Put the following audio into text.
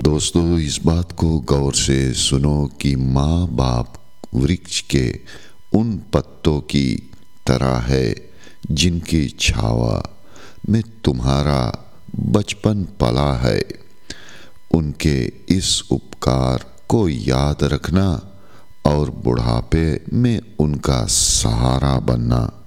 दोस्तों, इस बात को गौर से सुनो कि माँ बाप वृक्ष के उन पत्तों की तरह है जिनकी छावा में तुम्हारा बचपन पला है। उनके इस उपकार को याद रखना और बुढ़ापे में उनका सहारा बनना।